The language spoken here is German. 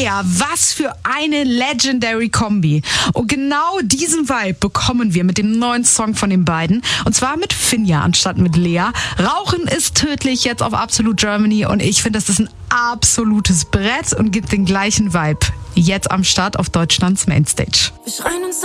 Lea, was für eine legendary Kombi. Und genau diesen Vibe bekommen wir mit dem neuen Song von den beiden. Und zwar mit Finja anstatt mit Lea. Rauchen ist tödlich, jetzt auf Absolute Germany. Und ich finde, das ist ein absolutes Brett und gibt den gleichen Vibe. Jetzt am Start auf Deutschlands Mainstage. Wir schreien uns